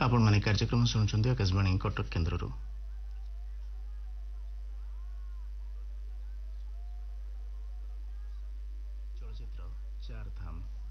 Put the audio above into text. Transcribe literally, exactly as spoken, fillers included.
आपण माने कार्यक्रम सुनुचंदी आकाशवाणी कटक केन्द्रରୁ चलचित्र चार धाम।